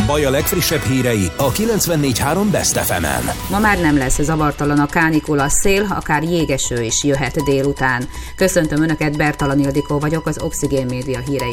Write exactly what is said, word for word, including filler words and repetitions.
Baj a legfrissebb hírei a kilencvennégy három Best ef emen. Ma már nem lesz zavartalan a kánikula, szél, akár jégeső is jöhet délután. Köszöntöm Önöket, Bertalan Ildikó vagyok, az Oxigén Média hírei